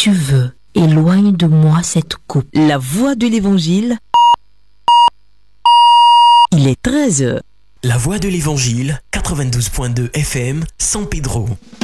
tu veux, éloigne de moi cette coupe. La voix de l'Évangile. Il est 13h. La voix de l'Évangile, 92.2 FM, San Pedro.